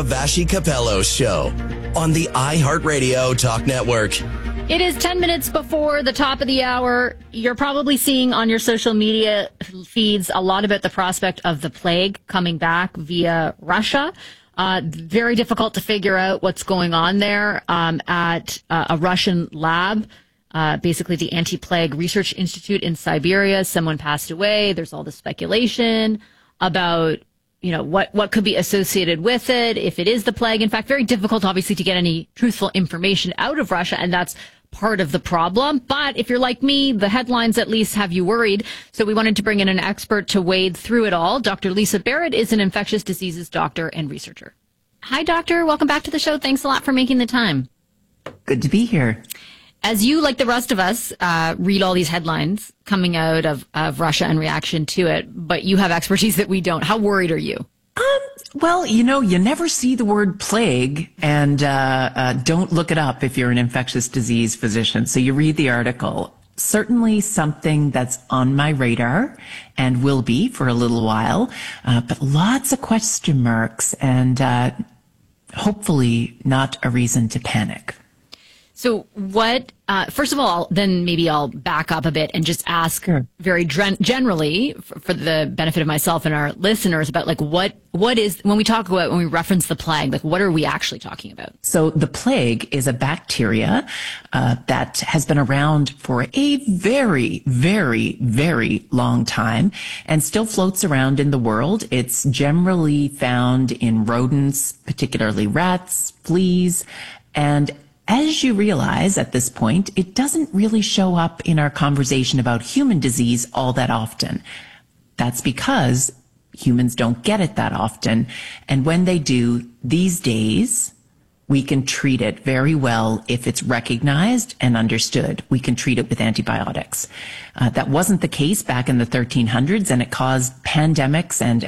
Vashi Capello Show on the iHeartRadio Talk Network. It is 10 minutes before the top of the hour. You're probably seeing on your social media feeds a lot about the prospect of the plague coming back via Russia. Very difficult to figure out what's going on there at a Russian lab. Basically the Anti-Plague Research Institute in Siberia. Someone passed away. There's all this speculation about, what could be associated with it, if it is the plague. In fact, very difficult, obviously, to get any truthful information out of Russia, and that's part of the problem. But if you're like me, the headlines at least have you worried. So we wanted to bring in an expert to wade through it all. Dr. Lisa Barrett is an infectious diseases doctor and researcher. Hi, doctor. Welcome back to the show. Thanks a lot for making the time. Good to be here. As you, like the rest of us, read all these headlines coming out of Russia and reaction to it, but you have expertise that we don't. How worried are you? Well, you never see the word plague, and don't look it up if you're an infectious disease physician. So you read the article. Certainly something that's on my radar and will be for a little while, but lots of question marks and hopefully not a reason to panic. So what, first of all, then maybe I'll back up a bit and just ask very generally for the benefit of myself and our listeners about what is, when we reference the plague, what are we actually talking about? So the plague is a bacteria that has been around for a very, very, very long time and still floats around in the world. It's generally found in rodents, particularly rats, fleas, and as you realize at this point, it doesn't really show up in our conversation about human disease all that often. That's because humans don't get it that often. And when they do, these days, we can treat it very well if it's recognized and understood. We can treat it with antibiotics. That wasn't the case back in the 1300s, and it caused pandemics and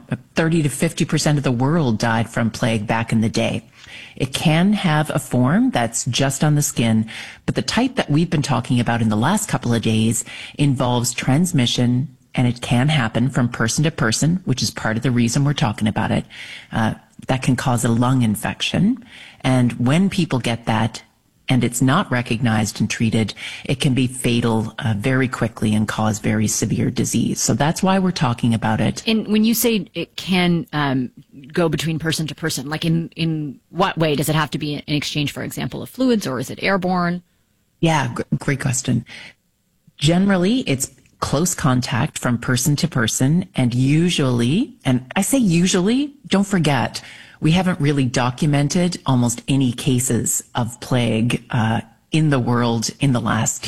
30 to 50% of the world died from plague back in the day. It can have a form that's just on the skin, but the type that we've been talking about in the last couple of days involves transmission, and it can happen from person to person, which is part of the reason we're talking about it. That can cause a lung infection. And when people get that and it's not recognized and treated, it can be fatal very quickly and cause very severe disease. So that's why we're talking about it. And when you say it can go between person to person, in what way? Does it have to be in exchange, for example, of fluids, or is it airborne? Yeah, great question. Generally, it's close contact from person to person, and usually, and I say usually, don't forget, we haven't really documented almost any cases of plague in the world in the last,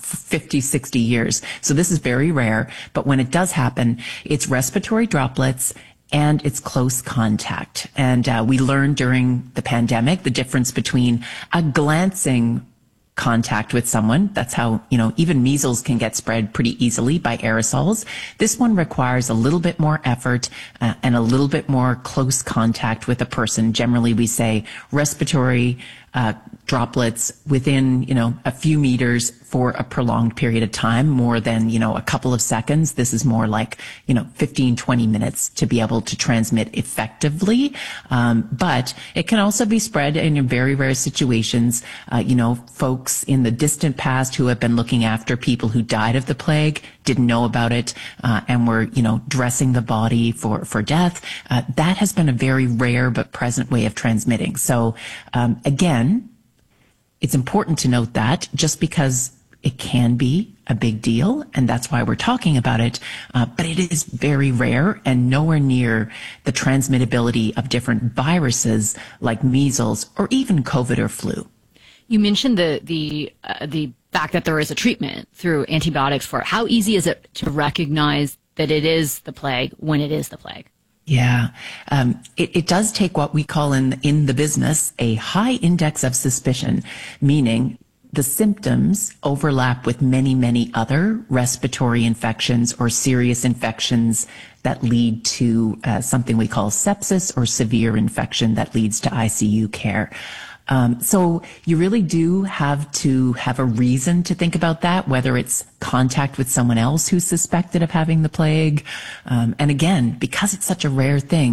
50, 60 years. So this is very rare, but when it does happen, it's respiratory droplets and it's close contact. And we learned during the pandemic the difference between a glancing contact with someone. That's how, even measles can get spread pretty easily by aerosols. This one requires a little bit more effort and a little bit more close contact with a person. Generally, we say respiratory droplets within, a few meters for a prolonged period of time, more than, a couple of seconds. This is more like, 15, 20 minutes to be able to transmit effectively. But it can also be spread in very rare situations. Folks in the distant past who have been looking after people who died of the plague didn't know about it, and were, dressing the body for death. That has been a very rare but present way of transmitting. So, again, it's important to note that just because it can be a big deal, and that's why we're talking about it, but it is very rare and nowhere near the transmittability of different viruses like measles or even COVID or flu. You mentioned the fact that there is a treatment through antibiotics for it. How easy is it to recognize that it is the plague when it is the plague? Yeah, it does take what we call in the business a high index of suspicion, meaning the symptoms overlap with many, many other respiratory infections or serious infections that lead to something we call sepsis or severe infection that leads to ICU care. So you really do have to have a reason to think about that, whether it's contact with someone else who's suspected of having the plague. And again, because it's such a rare thing,